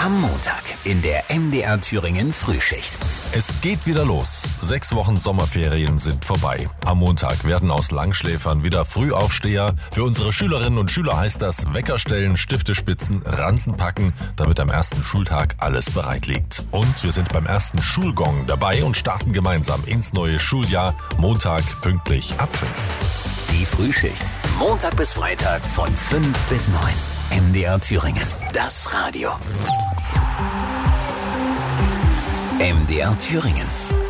Am Montag in der MDR Thüringen Frühschicht. Es geht wieder los. 6 Wochen Sommerferien sind vorbei. Am Montag werden aus Langschläfern wieder Frühaufsteher. Für unsere Schülerinnen und Schüler heißt das Wecker stellen, Stifte spitzen, Ranzen packen, damit am ersten Schultag alles bereit liegt. Und wir sind beim ersten Schulgong dabei und starten gemeinsam ins neue Schuljahr. Montag pünktlich ab 5. Die Frühschicht. Montag bis Freitag von 5 bis 9. MDR Thüringen. Das Radio. MDR Thüringen.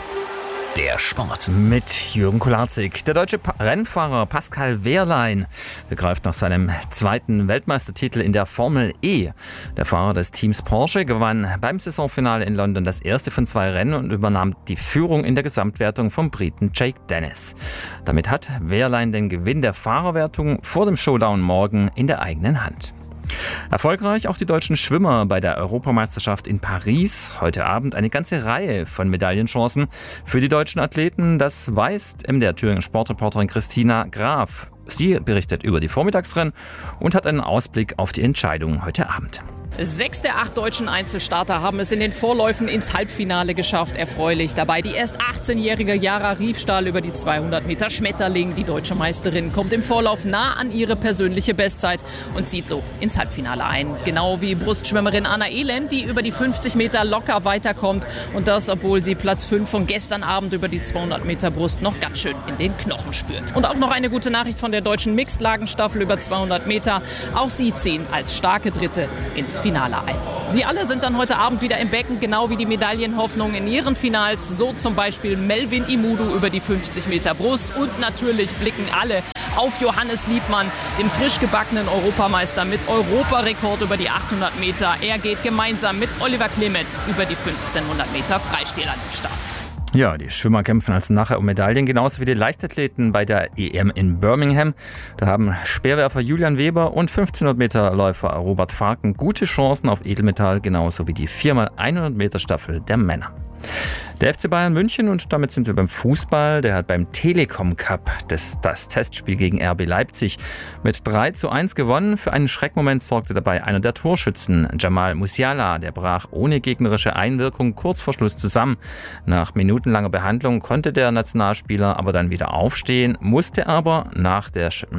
Der Sport. Mit Jürgen Kularzig. Der deutsche Rennfahrer Pascal Wehrlein begreift nach seinem zweiten Weltmeistertitel in der Formel E. Der Fahrer des Teams Porsche gewann beim Saisonfinale in London das erste von 2 Rennen und übernahm die Führung in der Gesamtwertung vom Briten Jake Dennis. Damit hat Wehrlein den Gewinn der Fahrerwertung vor dem Showdown morgen in der eigenen Hand. Erfolgreich auch die deutschen Schwimmer bei der Europameisterschaft in Paris. Heute Abend eine ganze Reihe von Medaillenchancen für die deutschen Athleten. Das weiß MDR Thüringen Sportreporterin Christina Graf. Sie berichtet über die Vormittagsrennen und hat einen Ausblick auf die Entscheidung heute Abend. 6 der 8 deutschen Einzelstarter haben es in den Vorläufen ins Halbfinale geschafft. Erfreulich dabei die erst 18-jährige Jara Riefstahl über die 200 Meter Schmetterling. Die deutsche Meisterin kommt im Vorlauf nah an ihre persönliche Bestzeit und zieht so ins Halbfinale ein. Genau wie Brustschwimmerin Anna Elend, die über die 50 Meter locker weiterkommt. Und das, obwohl sie Platz 5 von gestern Abend über die 200 Meter Brust noch ganz schön in den Knochen spürt. Und auch noch eine gute Nachricht von der deutschen Mixed-Lagenstaffel über 200 Meter. Auch sie ziehen als starke Dritte ins Finale ein. Sie alle sind dann heute Abend wieder im Becken, genau wie die Medaillenhoffnung in ihren Finals. So zum Beispiel Melvin Imudu über die 50 Meter Brust. Und natürlich blicken alle auf Johannes Liebmann, den frisch gebackenen Europameister mit Europarekord über die 800 Meter. Er geht gemeinsam mit Oliver Klemet über die 1500 Meter Freistil an den Start. Ja, die Schwimmer kämpfen also nachher um Medaillen, genauso wie die Leichtathleten bei der EM in Birmingham. Da haben Speerwerfer Julian Weber und 1500 Meter Läufer Robert Farken gute Chancen auf Edelmetall, genauso wie die 4x100 Meter Staffel der Männer. Der FC Bayern München, und damit sind wir beim Fußball, der hat beim Telekom Cup das Testspiel gegen RB Leipzig mit 3:1 gewonnen. Für einen Schreckmoment sorgte dabei einer der Torschützen, Jamal Musiala. Der brach ohne gegnerische Einwirkung kurz vor Schluss zusammen. Nach minutenlanger Behandlung konnte der Nationalspieler aber dann wieder aufstehen, musste aber nach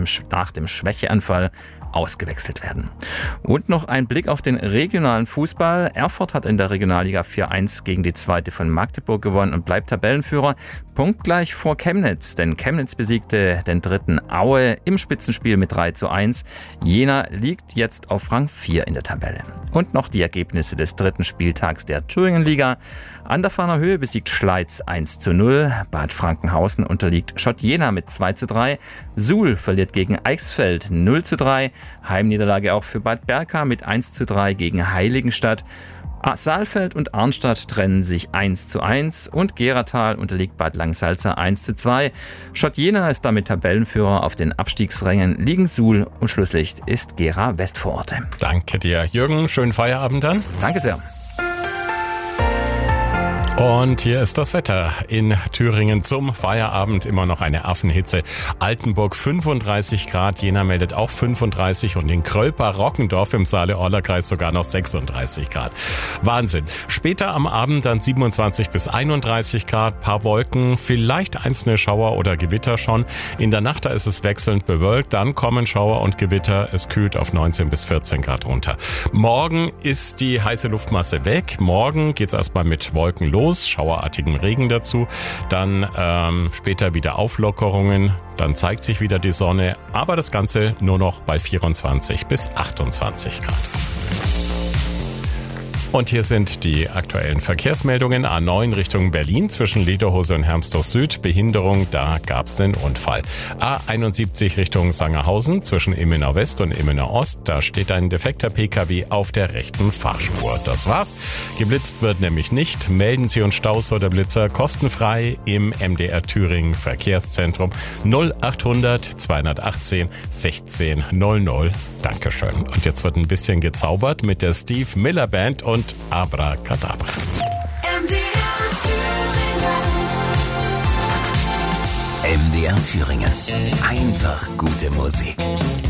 dem Schwächeanfall ausgewechselt werden. Und noch ein Blick auf den regionalen Fußball. Erfurt hat in der Regionalliga 4:1 gegen die 2. von Magdeburg gewonnen und bleibt Tabellenführer. Punktgleich vor Chemnitz, denn Chemnitz besiegte den 3. Aue im Spitzenspiel mit 3:1. Jena liegt jetzt auf Rang 4 in der Tabelle. Und noch die Ergebnisse des 3. Spieltags der Thüringenliga. An der Fahner Höhe besiegt Schleiz 1:0. Bad Frankenhausen unterliegt Schott Jena mit 2:3. Suhl verliert gegen Eichsfeld 0:3. Heimniederlage auch für Bad Berka mit 1:3 gegen Heiligenstadt. Saalfeld und Arnstadt trennen sich 1:1 und Geratal unterliegt Bad Langsalza 1:2. Schott Jena ist damit Tabellenführer. Auf den Abstiegsrängen liegen Suhl und Schlusslicht ist Gera Westvororte. Danke dir, Jürgen. Schönen Feierabend dann. Danke sehr. Und hier ist das Wetter in Thüringen zum Feierabend. Immer noch eine Affenhitze. Altenburg 35 Grad, Jena meldet auch 35 und in Krölper-Rockendorf im Saale-Orla-Kreis sogar noch 36 Grad. Wahnsinn. Später am Abend dann 27 bis 31 Grad, paar Wolken, vielleicht einzelne Schauer oder Gewitter schon. In der Nacht da ist es wechselnd bewölkt, dann kommen Schauer und Gewitter. Es kühlt auf 19 bis 14 Grad runter. Morgen ist die heiße Luftmasse weg. Morgen geht's erstmal mit Wolken los. Schauerartigen Regen dazu, dann später wieder Auflockerungen, dann zeigt sich wieder die Sonne, aber das Ganze nur noch bei 24 bis 28 Grad. Und hier sind die aktuellen Verkehrsmeldungen. A9 Richtung Berlin zwischen Lederhose und Hermsdorf Süd. Behinderung, da gab es einen Unfall. A71 Richtung Sangerhausen zwischen Immenau West und Immenau Ost. Da steht ein defekter Pkw auf der rechten Fahrspur. Das war's. Geblitzt wird nämlich nicht. Melden Sie uns Staus oder Blitzer kostenfrei im MDR Thüringen Verkehrszentrum 0800 218 1600. Dankeschön. Und jetzt wird ein bisschen gezaubert mit der Steve Miller Band und Abracadabra. MDR Thüringen. Einfach gute Musik.